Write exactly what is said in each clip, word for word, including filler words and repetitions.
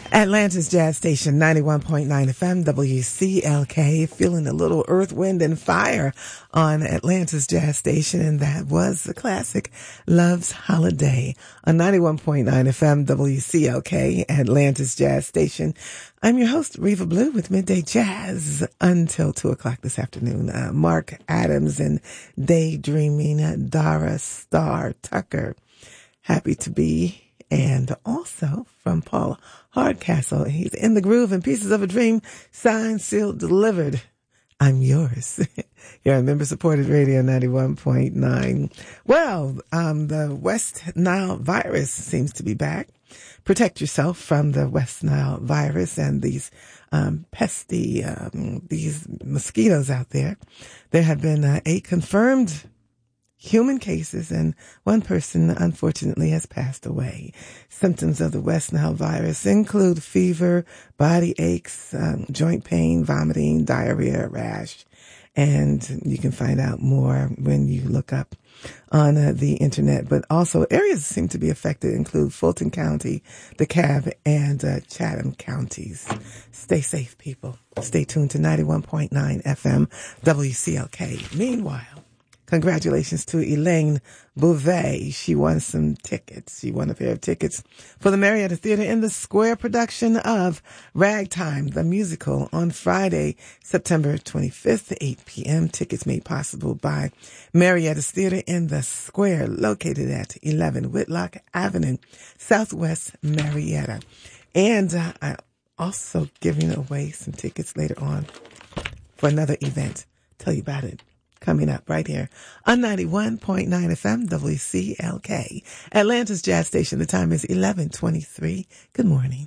Atlanta's Jazz Station, ninety-one point nine F M, W C L K, feeling a little earth, wind, and fire on Atlanta's Jazz Station, and that was the classic Love's Holiday on ninety-one point nine F M, W C L K, Atlanta's Jazz Station. I'm your host, Reva Blue, with Midday Jazz until two o'clock this afternoon. Uh, Mark Adams and Daydreaming, uh, Dara Star Tucker, happy to be. And also from Paul Hardcastle, he's in the groove and Pieces of a Dream, signed, sealed, delivered. I'm yours. You're on member-supported radio ninety-one point nine. Well, um, the West Nile virus seems to be back. Protect yourself from the West Nile virus and these um, pesty, um, these mosquitoes out there. There have been uh, eight confirmed human cases, and one person, unfortunately, has passed away. Symptoms of the West Nile virus include fever, body aches, um, joint pain, vomiting, diarrhea, rash. And you can find out more when you look up on uh, the internet. But also areas that seem to be affected include Fulton County, DeKalb, and uh, Chatham counties. Stay safe, people. Stay tuned to ninety-one point nine F M W C L K. Meanwhile, congratulations to Elaine Bouvet. She won some tickets. She won a pair of tickets for the Marietta Theater in the Square production of Ragtime, the musical, on Friday, September twenty-fifth, eight p.m. Tickets made possible by Marietta's Theater in the Square, located at eleven Whitlock Avenue, Southwest Marietta. And uh, I'm also giving away some tickets later on for another event. Tell you about it coming up right here on ninety-one point nine F M W C L K, Atlanta's Jazz Station. The time is eleven twenty-three. Good morning.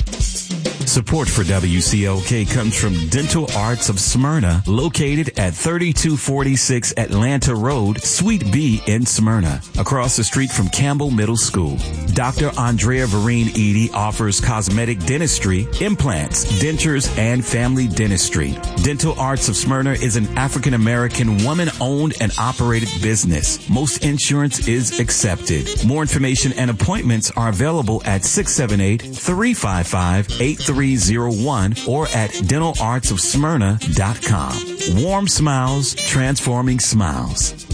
Support for W C L K comes from Dental Arts of Smyrna, located at thirty-two forty-six Atlanta Road, Suite B in Smyrna, across the street from Campbell Middle School. Doctor Andrea Vereen Edie offers cosmetic dentistry, implants, dentures, and family dentistry. Dental Arts of Smyrna is an African-American woman-owned and operated business. Most insurance is accepted. More information and appointments are available at six seven eight, three five five, eight three zero one or at dental arts of smyrna dot com. Warm smiles, transforming smiles.